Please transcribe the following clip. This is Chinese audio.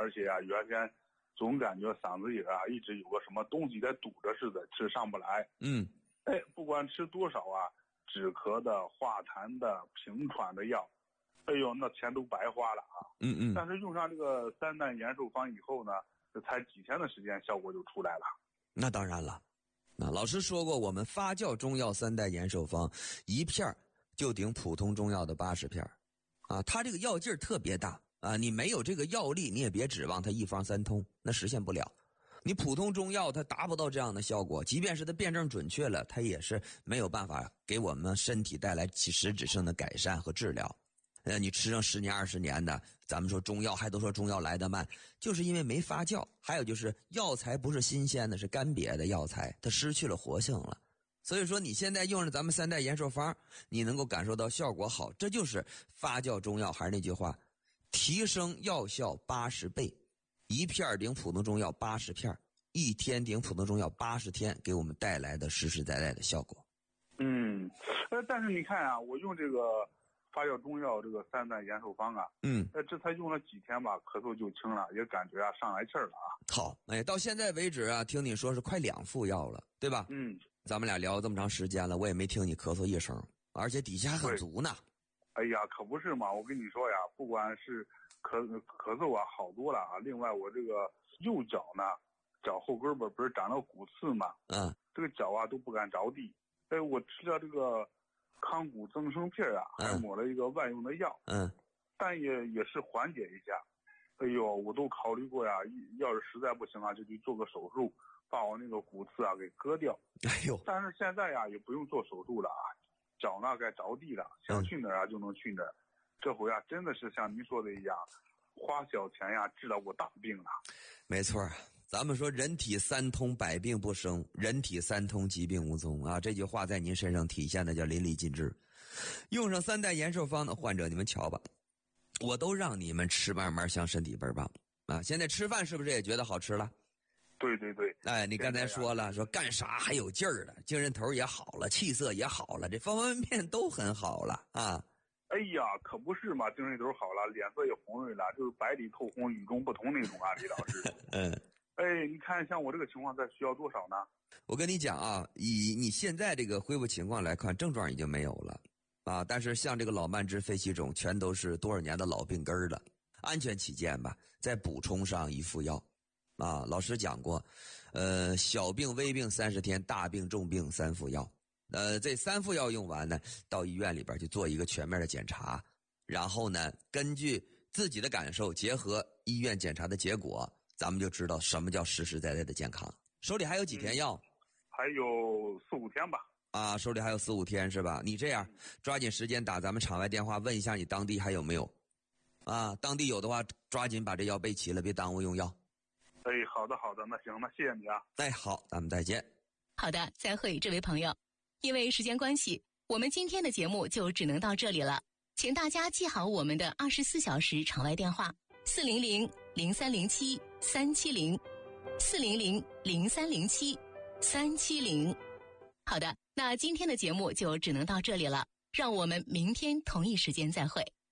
而且啊，原先总感觉嗓子眼啊一直有个什么东西在堵着似的，吃上不来。不管吃多少啊，止咳的、化痰的、平喘的药，哎呦，那钱都白花了啊。但是用上这个3代延寿方以后呢，这才几天的时间，效果就出来了。 那当然了，那老师说过，我们发酵中药3代延寿方，一片就顶普通中药的80片啊，它这个药劲儿特别大啊，你没有这个药力，你也别指望它一方三通，那实现不了。你普通中药它达不到这样的效果，即便是它辩证准确了，它也是没有办法给我们身体带来实质性的改善和治疗。你吃上10年20年的，咱们说中药还都说中药来得慢，就是因为没发酵，还有就是药材不是新鲜的，是干瘪的药材，它失去了活性了。所以说你现在用着咱们3代延寿方，你能够感受到效果好，这就是发酵中药，还是那句话，提升药效80倍，一片顶普通中药80片，一天顶普通中药80天，给我们带来的实实在在的效果。 但是你看啊，我用这个发酵中药这个3代延寿方啊，这才用了几天吧，咳嗽就轻了，也感觉啊上来气儿了啊。 好，到现在为止啊，听你说是快2副药了，对吧？咱们俩聊这么长时间了，我也没听你咳嗽一声，而且底下很足呢。 哎呀，可不是嘛！我跟你说呀，不管是咳嗽啊，好多了啊。另外，我这个右脚呢，脚后跟不是长了骨刺嘛？这个脚啊都不敢着地。我吃了这个康骨增生片啊，还抹了一个外用的药。但也是缓解一下。哎呦，我都考虑过呀，要是实在不行啊，就去做个手术，把我那个骨刺啊给割掉。但是现在呀，也不用做手术了啊，脚呢该着地了，想去哪儿啊就能去哪儿。这回啊，真的是像您说的一样，花小钱呀治了我大病了。 没错，咱们说人体3通百病不生，人体3通疾病无踪啊，这句话在您身上体现的叫淋漓尽致。用上3代延寿方的患者，你们瞧吧，我都让你们吃慢慢香，身体倍儿棒啊！现在吃饭是不是也觉得好吃了？ 对。 你刚才说了，说干啥还有劲儿了，精神头也好了，气色也好了，这方方面面都很好了啊！ 哎呀，可不是嘛，精神头好了，脸色也红润了，就是白里透红，与众不同那种啊，李老师。你看像我这个情况，再需要多少呢？ 我跟你讲啊，以你现在这个恢复情况来看，症状已经没有了啊，但是像这个老慢支、肺气肿，全都是多少年的老病根了。安全起见吧，再补充上1副药啊。老师讲过，小病微病30天，大病重病3副药。这3副药用完呢，到医院里边去做一个全面的检查，然后呢，根据自己的感受，结合医院检查的结果，咱们就知道什么叫实实在在的健康。手里还有几天药？ 还有4、5天吧。 啊，手里还有4、5天是吧？你这样抓紧时间打咱们场外电话，问一下你当地还有没有啊？当地有的话，抓紧把这药备齐了，别耽误用药。 好的，那行，那谢谢你啊。 好，咱们再见。 好的，再会，这位朋友。因为时间关系，我们今天的节目就只能到这里了。请大家记好我们的24小时场外电话：400-0307-370 400-0307-370。好的，那今天的节目就只能到这里了，让我们明天同一时间再会。